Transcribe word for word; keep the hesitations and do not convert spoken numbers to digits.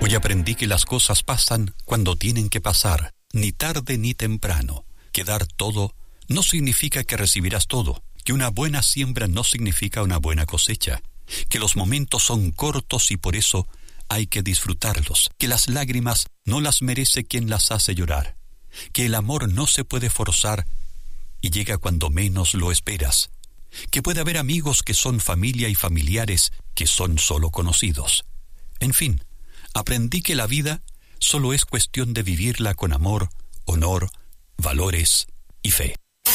Hoy aprendí que las cosas pasan cuando tienen que pasar, ni tarde ni temprano. Que dar todo no significa que recibirás todo, que una buena siembra no significa una buena cosecha, que los momentos son cortos y por eso hay que disfrutarlos, que las lágrimas no las merece quien las hace llorar, que el amor no se puede forzar y llega cuando menos lo esperas, que puede haber amigos que son familia y familiares que son solo conocidos. En fin, aprendí que la vida solo es cuestión de vivirla con amor, honor, valores y fe.